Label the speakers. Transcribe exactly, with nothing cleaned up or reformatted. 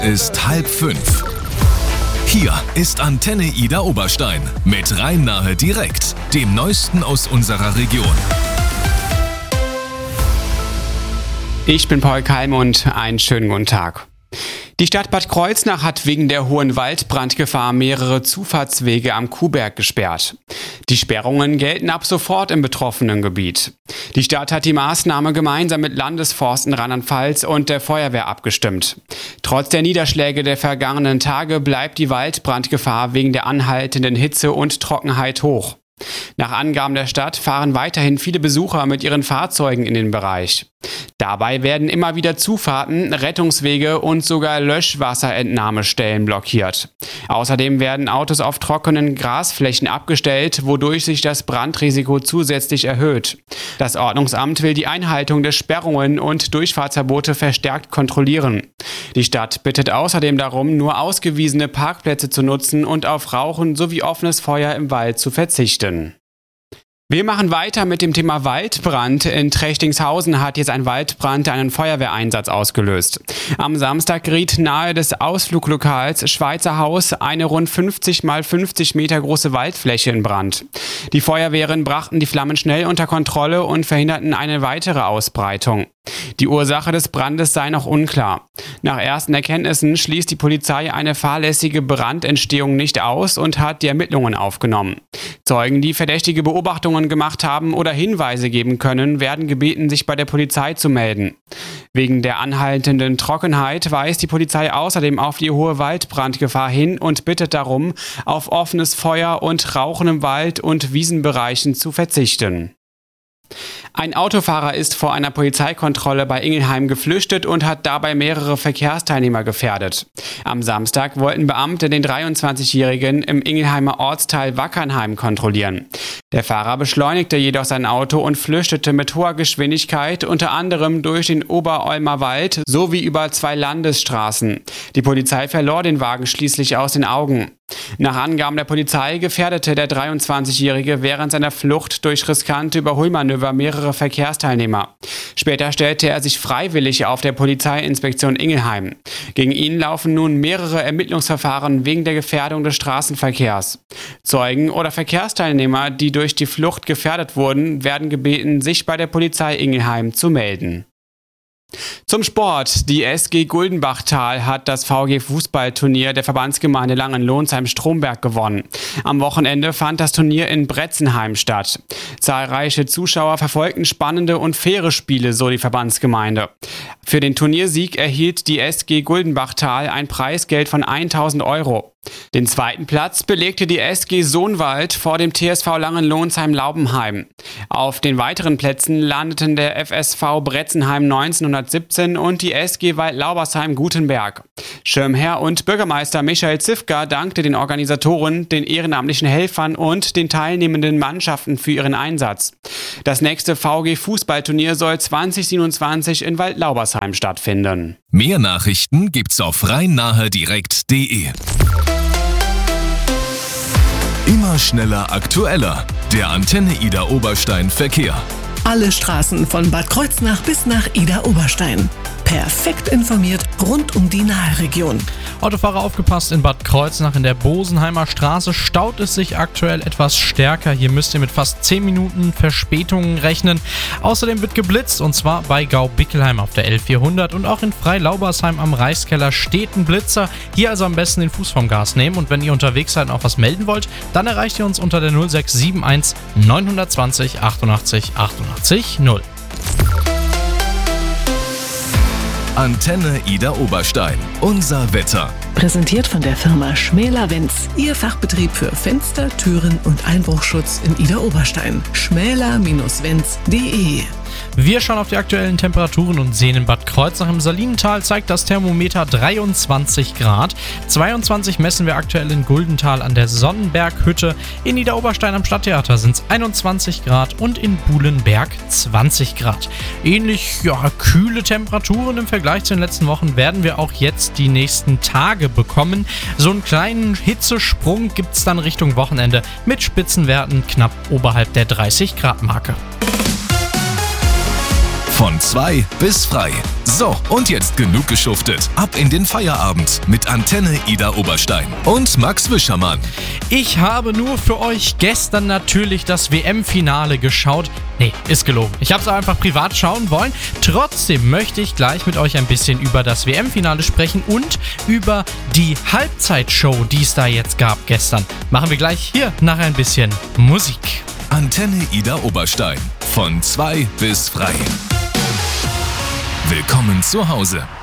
Speaker 1: ist halb fünf. Hier ist Antenne Ida Oberstein mit Rhein-Nahe direkt, dem Neuesten aus unserer Region.
Speaker 2: Ich bin Paul Keim und einen schönen guten Tag. Die Stadt Bad Kreuznach hat wegen der hohen Waldbrandgefahr mehrere Zufahrtswege am Kuhberg gesperrt. Die Sperrungen gelten ab sofort im betroffenen Gebiet. Die Stadt hat die Maßnahme gemeinsam mit Landesforsten Rheinland-Pfalz und der Feuerwehr abgestimmt. Trotz der Niederschläge der vergangenen Tage bleibt die Waldbrandgefahr wegen der anhaltenden Hitze und Trockenheit hoch. Nach Angaben der Stadt fahren weiterhin viele Besucher mit ihren Fahrzeugen in den Bereich. Dabei werden immer wieder Zufahrten, Rettungswege und sogar Löschwasserentnahmestellen blockiert. Außerdem werden Autos auf trockenen Grasflächen abgestellt, wodurch sich das Brandrisiko zusätzlich erhöht. Das Ordnungsamt will die Einhaltung der Sperrungen und Durchfahrtsverbote verstärkt kontrollieren. Die Stadt bittet außerdem darum, nur ausgewiesene Parkplätze zu nutzen und auf Rauchen sowie offenes Feuer im Wald zu verzichten. Wir machen weiter mit dem Thema Waldbrand. In Trechtingshausen hat jetzt ein Waldbrand einen Feuerwehreinsatz ausgelöst. Am Samstag geriet nahe des Ausfluglokals Schweizer Haus eine rund fünfzig mal fünfzig Meter große Waldfläche in Brand. Die Feuerwehren brachten die Flammen schnell unter Kontrolle und verhinderten eine weitere Ausbreitung. Die Ursache des Brandes sei noch unklar. Nach ersten Erkenntnissen schließt die Polizei eine fahrlässige Brandentstehung nicht aus und hat die Ermittlungen aufgenommen. Zeugen, die verdächtige Beobachtungen gemacht haben oder Hinweise geben können, werden gebeten, sich bei der Polizei zu melden. Wegen der anhaltenden Trockenheit weist die Polizei außerdem auf die hohe Waldbrandgefahr hin und bittet darum, auf offenes Feuer und Rauchen im Wald und Wiesenbereichen zu verzichten. Ein Autofahrer ist vor einer Polizeikontrolle bei Ingelheim geflüchtet und hat dabei mehrere Verkehrsteilnehmer gefährdet. Am Samstag wollten Beamte den dreiundzwanzigjährigen im Ingelheimer Ortsteil Wackernheim kontrollieren. Der Fahrer beschleunigte jedoch sein Auto und flüchtete mit hoher Geschwindigkeit unter anderem durch den Oberolmer Wald sowie über zwei Landesstraßen. Die Polizei verlor den Wagen schließlich aus den Augen. Nach Angaben der Polizei gefährdete der dreiundzwanzigjährige während seiner Flucht durch riskante Überholmanöver mehrere Verkehrsteilnehmer. Später stellte er sich freiwillig auf der Polizeiinspektion Ingelheim. Gegen ihn laufen nun mehrere Ermittlungsverfahren wegen der Gefährdung des Straßenverkehrs. Zeugen oder Verkehrsteilnehmer, die durch die Flucht gefährdet wurden, werden gebeten, sich bei der Polizei Ingelheim zu melden. Zum Sport. Die S G Guldenbachtal hat das V G-Fußballturnier der Verbandsgemeinde Langenlonsheim-Stromberg gewonnen. Am Wochenende fand das Turnier in Bretzenheim statt. Zahlreiche Zuschauer verfolgten spannende und faire Spiele, so die Verbandsgemeinde. Für den Turniersieg erhielt die S G Guldenbachtal ein Preisgeld von tausend Euro. Den zweiten Platz belegte die S G Sohnwald vor dem T S V Langenlonsheim-Laubenheim. Auf den weiteren Plätzen landeten der F S V Bretzenheim neunzehnhundertsiebzehn und die S G Waldlaubersheim-Gutenberg. Schirmherr und Bürgermeister Michael Zifka dankte den Organisatoren, den ehrenamtlichen Helfern und den teilnehmenden Mannschaften für ihren Einsatz. Das nächste V G-Fußballturnier soll zwanzig siebenundzwanzig in Waldlaubersheim stattfinden.
Speaker 1: Mehr Nachrichten gibt's auf rhein-nahe direkt punkt de. Immer schneller, aktueller. Der Antenne Ida Oberstein Verkehr.
Speaker 3: Alle Straßen von Bad Kreuznach bis nach Ida Oberstein. Perfekt informiert rund um die Naheregion.
Speaker 4: Autofahrer aufgepasst, in Bad Kreuznach in der Bosenheimer Straße staut es sich aktuell etwas stärker. Hier müsst ihr mit fast zehn Minuten Verspätungen rechnen. Außerdem wird geblitzt und zwar bei Gau-Bickelheim auf der L vierhundert und auch in Freilaubersheim am Reichskeller steht ein Blitzer. Hier also am besten den Fuß vom Gas nehmen und wenn ihr unterwegs seid und auch was melden wollt, dann erreicht ihr uns unter der null sechs sieben eins neun zwei null achtundachtzig achtundachtzig null.
Speaker 1: Antenne Ida Oberstein. Unser Wetter.
Speaker 3: Präsentiert von der Firma Schmäler-Wenz. Ihr Fachbetrieb für Fenster, Türen und Einbruchschutz in Ida Oberstein. schmäler Bindestrich wenz punkt de.
Speaker 4: Wir schauen auf die aktuellen Temperaturen und sehen in Bad Kreuznach im Salinental zeigt das Thermometer dreiundzwanzig Grad. zweiundzwanzig messen wir aktuell in Guldental an der Sonnenberghütte. In Niederoberstein am Stadttheater sind es einundzwanzig Grad und in Buhlenberg zwanzig Grad. Ähnlich ja, kühle Temperaturen im Vergleich zu den letzten Wochen werden wir auch jetzt die nächsten Tage bekommen. So einen kleinen Hitzesprung gibt es dann Richtung Wochenende mit Spitzenwerten knapp oberhalb der dreißig Grad Marke.
Speaker 1: Von zwei bis frei. So, und jetzt genug geschuftet. Ab in den Feierabend mit Antenne Ida Oberstein und Max Wischermann.
Speaker 4: Ich habe nur für euch gestern natürlich das W M-Finale geschaut. Nee, ist gelogen. Ich habe es einfach privat schauen wollen. Trotzdem möchte ich gleich mit euch ein bisschen über das W M-Finale sprechen und über die Halbzeitshow, die es da jetzt gab gestern. Machen wir gleich hier nach ein bisschen Musik.
Speaker 1: Antenne Ida Oberstein. Von zwei bis frei. Willkommen zu Hause.